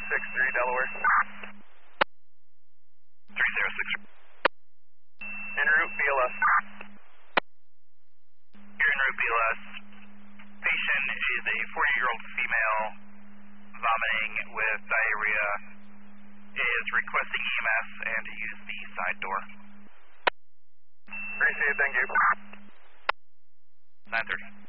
Delaware. 306. En route BLS. You're en route BLS. Patient is a 40-year-old female vomiting with diarrhea. Is requesting EMS and to use the side door. Appreciate it, thank you. 930.